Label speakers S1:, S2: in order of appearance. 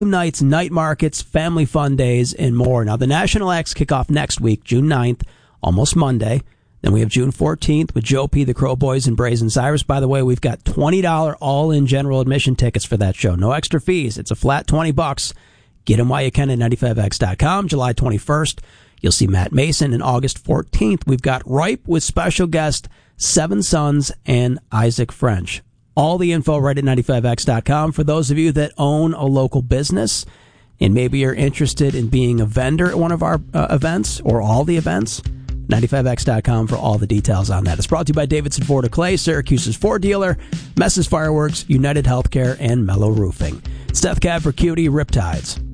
S1: nights, night markets, family fun days, and more. Now, the National Acts kick off next week, June 9th, almost Monday. Then we have June 14th with Joe P., the Crow Boys, and Brazen Cyrus. By the way, we've got $20 all-in general admission tickets for that show. No extra fees. It's a flat $20. Get them while you can at 95x.com. July 21st, you'll see Matt Mason. And August 14th, we've got Ripe with special guest Seven Sons and Isaac French. All the info right at 95x.com. For those of you that own a local business and maybe you're interested in being a vendor at one of our events or all the events, 95x.com for all the details on that. It's brought to you by Davidson Ford of Clay, Syracuse's Ford dealer, Mess's Fireworks, United Healthcare, and Mellow Roofing. It's Death Cab for Cutie, Riptides.